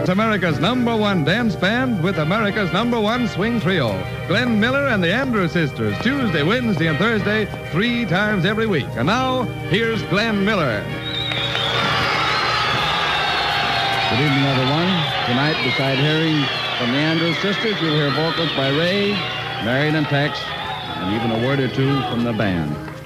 It's America's #1 dance band with America's #1 swing trio. Glenn Miller and the Andrews Sisters, Tuesday, Wednesday, and Thursday, 3 times every week. And now, here's Glenn Miller. Good evening, everyone. Tonight, beside hearing from the Andrews Sisters, you'll hear vocals by Ray, Marion, and Tex, and even a word or two from the band.